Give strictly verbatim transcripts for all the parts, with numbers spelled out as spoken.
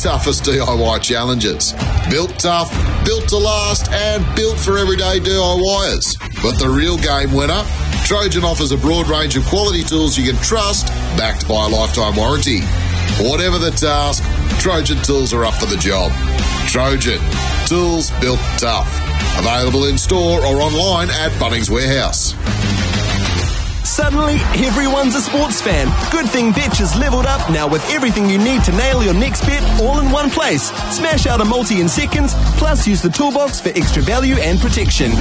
toughest D I Y challenges. Built tough, built to last, and built for everyday DIYers. But the real game winner? Trojan offers a broad range of quality tools you can trust, backed by a lifetime warranty. Whatever the task, Trojan tools are up for the job. Trojan, tools built tough. Available in store or online at Bunnings Warehouse. Suddenly, everyone's a sports fan. Good thing Betches leveled up now with everything you need to nail your next bet all in one place. Smash out a multi in seconds, plus use the toolbox for extra value and protection.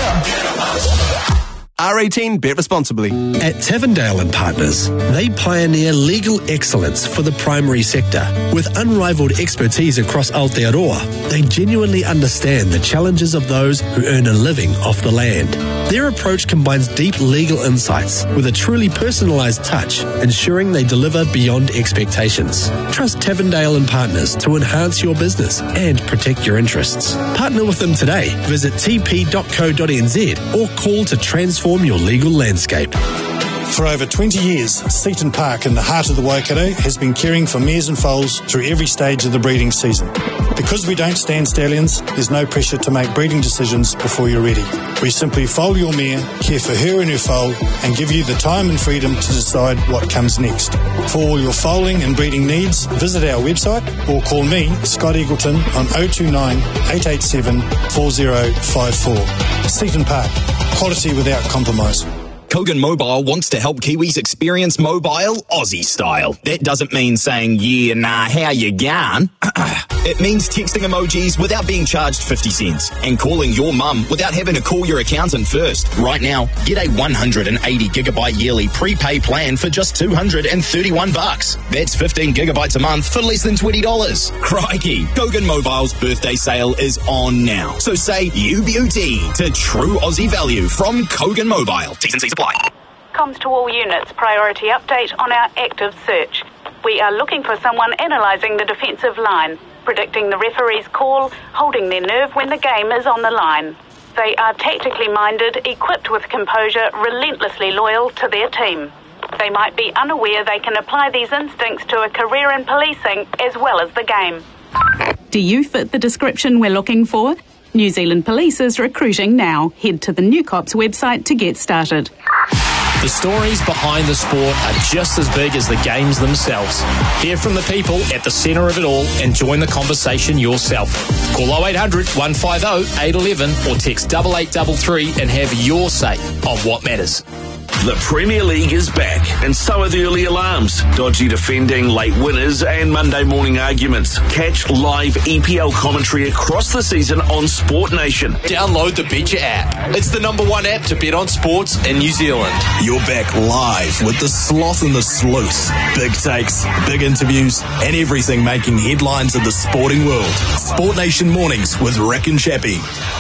R eighteen, bet responsibly. At Tavendale and Partners, they pioneer legal excellence for the primary sector. With unrivaled expertise across Aotearoa, they genuinely understand the challenges of those who earn a living off the land. Their approach combines deep legal insights with a truly personalised touch, ensuring they deliver beyond expectations. Trust Tavendale and Partners to enhance your business and protect your interests. Partner with them today. Visit t p dot co dot n z or call to transform your legal landscape. For over twenty years, Seaton Park in the heart of the Waikato has been caring for mares and foals through every stage of the breeding season. Because we don't stand stallions, there's no pressure to make breeding decisions before you're ready. We simply foal your mare, care for her and her foal, and give you the time and freedom to decide what comes next. For all your foaling and breeding needs, visit our website or call me, Scott Eagleton, on oh two nine, eight eight seven, four oh five four. Seaton Park, quality without compromise. Kogan Mobile wants to help Kiwis experience mobile Aussie style. That doesn't mean saying, yeah, nah, how you going? It means texting emojis without being charged fifty cents and calling your mum without having to call your accountant first. Right now, get a one hundred eighty gigabyte yearly prepay plan for just two hundred thirty-one bucks. That's fifteen gigabytes a month for less than twenty dollars. Crikey, Kogan Mobile's birthday sale is on now. So say U B U T to true Aussie value from Kogan Mobile. T's and C's apply. Comms to all units, priority update on our active search. We are looking for someone analysing the defensive line, predicting the referee's call, holding their nerve when the game is on the line. They are tactically minded, equipped with composure, relentlessly loyal to their team. They might be unaware they can apply these instincts to a career in policing as well as the game. Do you fit the description we're looking for? New Zealand Police is recruiting now. Head to the New Cops website to get started. The stories behind the sport are just as big as the games themselves. Hear from the people at the centre of it all and join the conversation yourself. Call oh eight hundred, one five oh, eight one one or text eight eight three three and have your say on what matters. The Premier League is back, and so are the early alarms, dodgy defending, late winners, and Monday morning arguments. Catch live E P L commentary across the season on Sport Nation. Download the Betcha app. It's the number one app to bet on sports in New Zealand. You're back live with the Sloth and the Sleuth. Big takes, big interviews, and everything making headlines in the sporting world. Sport Nation mornings with Rick and Chappie.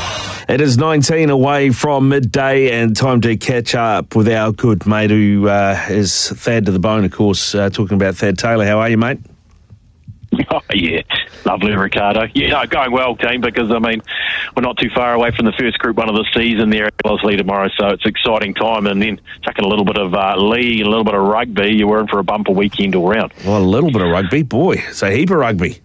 It is nineteen away from midday and time to catch up with our good mate who uh, is Thad to the bone, of course, uh, talking about Thad Taylor. How are you, mate? Oh, yeah. Lovely, Ricardo. Yeah, no, going well, team, because, I mean, we're not too far away from the first Group one of the season there at Wellesley tomorrow, so it's an exciting time. And then chucking a little bit of uh, league and a little bit of rugby, you're in for a bumper weekend all round. Well, a little bit of rugby. Boy, it's a heap of rugby.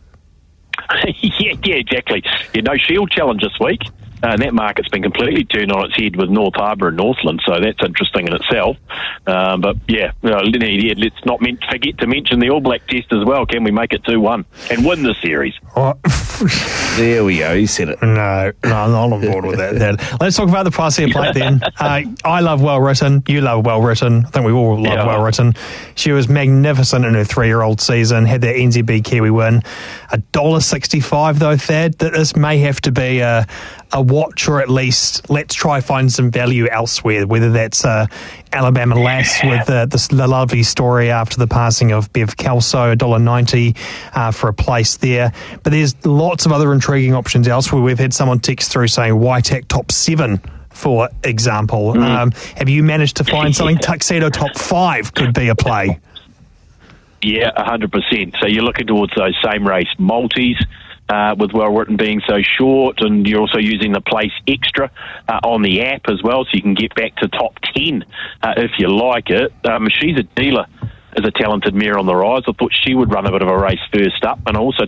yeah, yeah, exactly. Yeah, no Shield Challenge this week. Uh, and that market's been completely turned on its head with North Harbour and Northland, so that's interesting in itself. Um, but, yeah, uh, yeah, let's not men- forget to mention the All Black Test as well. Can we make it two one and win the series? Oh. There we go, you said it. No, no, I'm not on board with that. Then. Let's talk about the Parcia plate then. Uh, I love well written, you love well written. I think we all love yeah. well written. She was magnificent in her three-year-old season, had that N Z B Kiwi win. one dollar sixty-five though, Thad, that this may have to be a, a watch, or at least let's try find some value elsewhere, whether that's uh, Alabama Lass yeah. with uh, this, the lovely story after the passing of Bev Kelso, one dollar ninety uh, for a place there. But there's lots of other intriguing options elsewhere. We've had someone text through saying Waitak top seven, for example. Mm. Um, have you managed to find something? Yeah. Tuxedo top five could be a play. Yeah, one hundred percent. So you're looking towards those same race multis, uh, with Well Written being so short, and you're also using the Place Extra uh, on the app as well, so you can get back to top ten uh, if you like it. Um, she's a dealer as a talented mare on the rise. I thought she would run a bit of a race first up, and also